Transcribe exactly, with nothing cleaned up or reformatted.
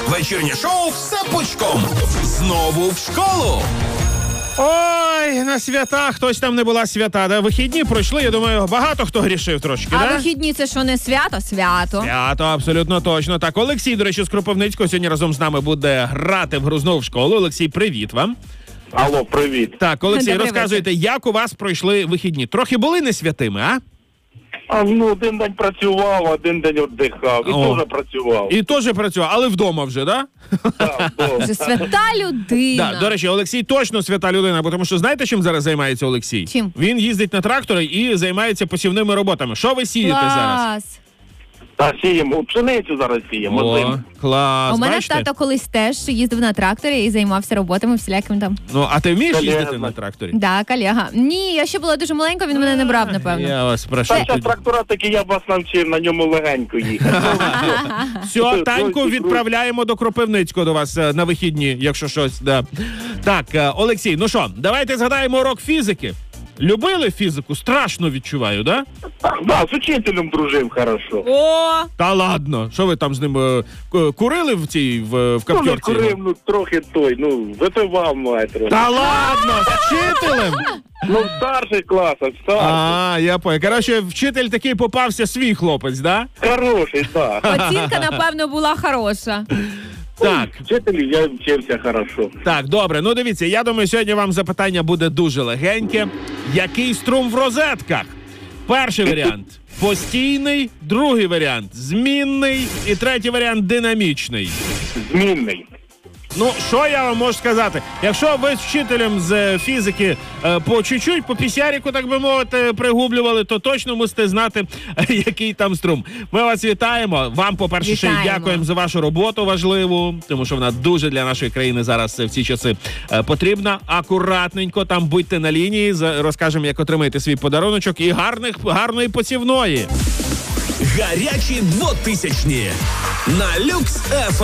Вечірнє шоу «Все пучком». Знову в школу. Ой, на свята, хтось там не була свята, да? Вихідні пройшли, я думаю, багато хто грішив трошки, А да? вихідні це що, не свято? Свято. Свято, абсолютно точно. Так, Олексій, до речі, з Кропивницького сьогодні разом з нами буде грати в гру «Знову в школу». Олексій, привіт вам. Алло, привіт. Так, Олексій, Добрий розказуйте, як у вас пройшли вихідні? Трохи були не святими, а? А ну, один день працював, один день віддихав. І О. теж працював. І теж працював, але вдома вже, да? Так, добре. Це свята людина. Да, до речі, Олексій точно свята людина, бо тому що знаєте, чим зараз займається Олексій? Чим? Він їздить на тракторі і займається посівними роботами. Що ви сієте зараз? Клас. Та сіємо, пшеницю зараз сіємо. О, озиму. клас, У мене бачите? тато колись теж їздив на тракторі і займався роботами всіляким там. Ну, а ти вмієш Колега. їздити на тракторі? Да, колега. Ні, я ще була дуже маленька, він мене не брав, напевно. Я вас прошу. Та зараз трактора таки я б вас навчив, на ньому легенько їхати. Все, Таньку відправляємо до Кропивницького до вас е, на вихідні, якщо щось. Да. Так, е, Олексій, ну що, давайте згадаємо урок фізики. Любили фізику? Страшно відчуваю, да? Да, з учителем дружив хорошо. О, Та ладно, що ви там з ним е, ку- курили в цій в, в Ну, не каптьорці? курив, ну, трохи той, ну, випивав має трохи. Та ладно, з вчителем? Ну, в старших класах, в старших. А, я понял. Коротше, вчитель такий попався свій хлопець, да? Хороший, так. оцінка, напевно, була хороша. Так. Вчителів я вчився хорошо. Так, добре, ну дивіться, я думаю, сьогодні вам запитання буде дуже легеньке. Який струм в розетках? Перший варіант – постійний, другий варіант – змінний і третій варіант – динамічний. Змінний. Ну, що я вам можу сказати? Якщо ви з вчителем з фізики е, по чуть-чуть, по пісяріку, так би мовити, пригублювали, то точно мусите знати, який там струм. Ми вас вітаємо. Вам, по-перше, ще й Вітаємо. дякуємо за вашу роботу важливу, тому що вона дуже для нашої країни зараз в ці часи е, потрібна. Акуратненько там будьте на лінії, за- розкажемо, як отримаєте свій подаруночок і гарних, гарної посівної. Гарячі двотисячні на Люкс еф ем.